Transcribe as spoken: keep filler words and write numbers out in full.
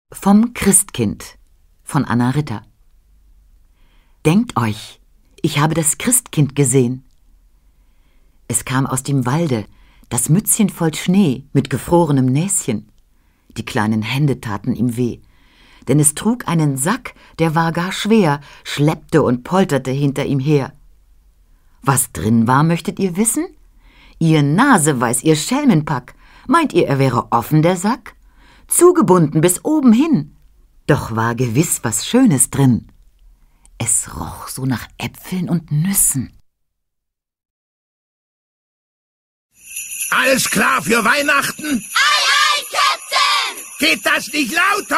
Vom Christkind von Anna Ritter. Denkt euch, ich habe das Christkind gesehen. Es kam aus dem Walde, das Mützchen voll Schnee mit gefrorenem Näschen. Die kleinen Hände taten ihm weh, denn es trug einen Sack, der war gar schwer, schleppte und polterte hinter ihm her. Was drin war, möchtet ihr wissen? Ihr Naseweiß, ihr Schelmenpack, meint ihr, er wäre offen, der Sack? Zugebunden bis oben hin. Doch war gewiss was Schönes drin. Es roch so nach Äpfeln und Nüssen. Alles klar für Weihnachten? Ei, ei, Käpt'n! Geht das nicht lauter?